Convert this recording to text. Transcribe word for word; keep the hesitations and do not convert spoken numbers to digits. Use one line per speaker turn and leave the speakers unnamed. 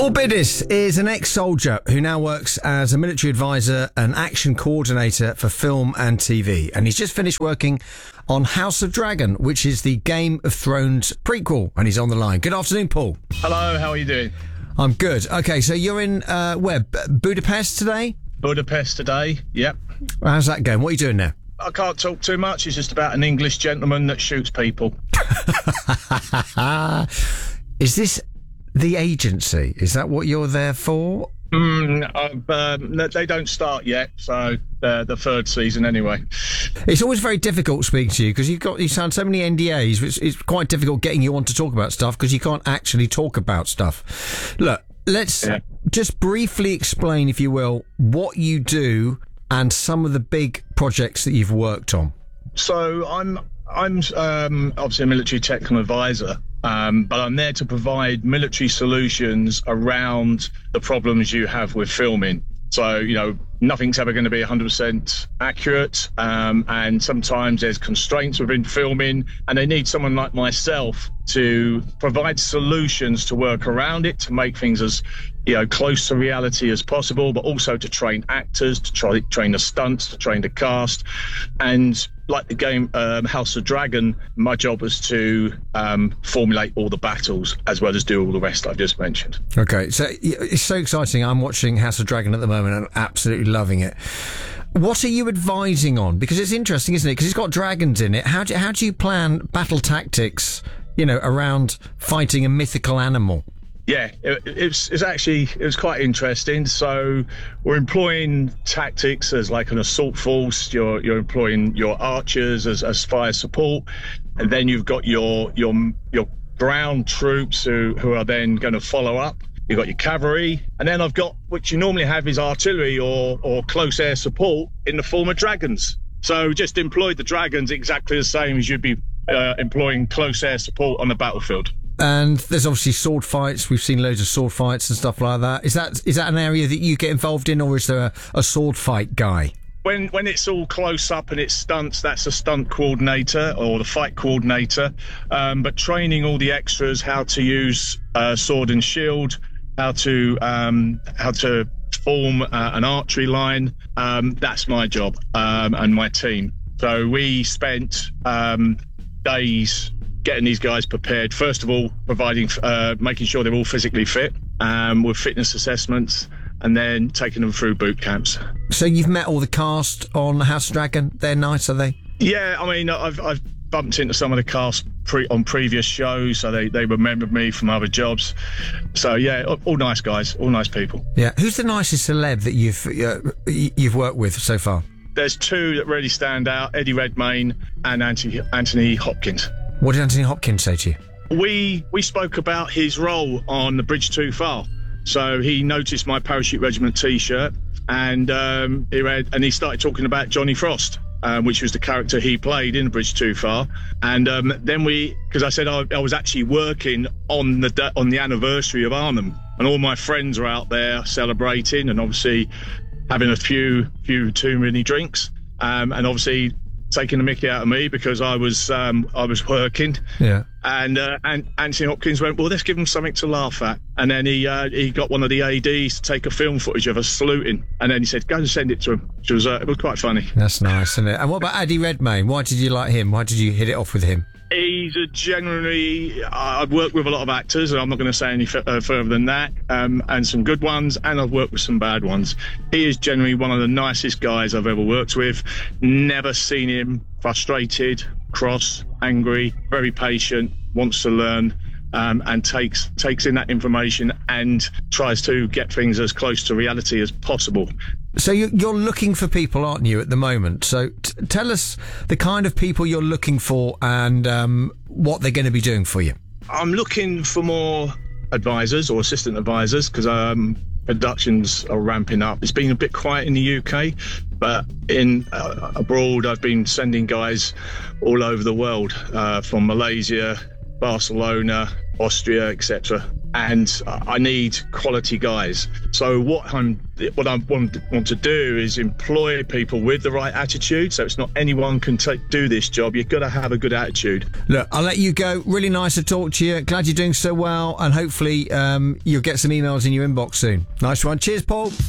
Paul Bidis is an ex-soldier who now works as a military advisor and action coordinator for film and T V. And he's just finished working on House of Dragon, which is the Game of Thrones prequel. And he's on the line. Good afternoon, Paul.
Hello, how are you doing?
I'm good. Okay, so you're in, uh, where, B- Budapest today? Budapest
today, yep.
How's that going? What are you doing there?
I can't talk too much. It's just about an English gentleman that shoots people.
Is this the agency? Is that what you're there for?
Mm, uh, um, they don't start yet, so uh, the third season anyway.
It's always very difficult speaking to you because you've got you sound so many N D As. It's, it's quite difficult getting you on to talk about stuff because you can't actually talk about stuff. Look, let's yeah. just briefly explain, if you will, what you do and some of the big projects that you've worked on.
So I'm I'm um, obviously a military technical advisor. Um, but I'm there to provide military solutions around the problems you have with filming. So, you know, nothing's ever going to be one hundred percent accurate. Um, and sometimes there's constraints within filming, and they need someone like myself to provide solutions to work around it, to make things as, you know, close to reality as possible, but also to train actors, to try, train the stunts, to train the cast. And like the game um, House of Dragon, my job was to um, formulate all the battles as well as do all the rest I've just mentioned.
Okay, so it's so exciting. I'm watching House of Dragon at the moment and I'm absolutely loving it. What are you advising on? Because it's interesting, isn't it? Because it's got dragons in it. How do, how do you plan battle tactics, you know, around fighting a mythical animal?
Yeah, it, it's it's actually it was quite interesting. So we're employing tactics as like an assault force. You're you're employing your archers as, as fire support, and then you've got your your your ground troops who who are then going to follow up. You've got your cavalry, and then I've got what you normally have is artillery or or close air support in the form of dragons. So just employed the dragons exactly the same as you'd be uh, employing close air support on the battlefield.
And there's obviously sword fights. We've seen loads of sword fights and stuff like that. Is that is that an area that you get involved in, or is there a, a sword fight guy?
When when it's all close up and it's stunts, that's a stunt coordinator or the fight coordinator. Um, but training all the extras how to use uh, sword and shield, how to um, how to form uh, an archery line, um, that's my job um, and my team. So we spent um, days getting these guys prepared. First of all, providing, uh, making sure they're all physically fit um, with fitness assessments, and then taking them through boot camps.
So you've met all the cast on House of Dragon. They're nice, are they?
Yeah, I mean, I've I've bumped into some of the cast pre- on previous shows, so they, they remembered me from other jobs. So yeah, all nice guys, all nice people.
Yeah. Who's the nicest celeb that you've uh, you've worked with so far?
There's two that really stand out: Eddie Redmayne and Anthony, Anthony Hopkins.
What did Anthony Hopkins say to you?
We we spoke about his role on The Bridge Too Far. So he noticed my Parachute Regiment T-shirt, and um, he read, and he started talking about Johnny Frost, um, which was the character he played in The Bridge Too Far. And um, then we, because I said I, I was actually working on the on the anniversary of Arnhem, and all my friends were out there celebrating, and obviously having a few few too many drinks, um, and obviously taking the mickey out of me because I was um, I was working.
Yeah.
And uh, and Anthony Hopkins went, well, let's give him something to laugh at. And then he uh, he got one of the A Ds to take a film footage of us saluting. And then he said, go and send it to him. Which was uh, it was quite funny.
That's nice, isn't it? And what about Eddie Redmayne? Why did you like him? Why did you hit it off with him?
He's a generally, I've worked with a lot of actors, and I'm not going to say any f- uh, further than that, um, and some good ones, and I've worked with some bad ones. He is generally one of the nicest guys I've ever worked with. Never seen him frustrated, cross, angry, very patient, wants to learn, um, and takes takes in that information and tries to get things as close to reality as possible.
So you're looking for people, aren't you, at the moment? So t- tell us the kind of people you're looking for and um, what they're going to be doing for you.
I'm looking for more advisors or assistant advisors because um, productions are ramping up. It's been a bit quiet in the U K, but in uh, abroad I've been sending guys all over the world, uh, from Malaysia, Barcelona, Austria, et cetera. and I need quality guys. So what I'm what I want, want to do is employ people with the right attitude. So it's not anyone can take, do this job. You've got to have a good attitude.
Look, I'll let you go. Really nice to talk to you. Glad you're doing so well, and hopefully um, you'll get some emails in your inbox soon. Nice one. Cheers, Paul.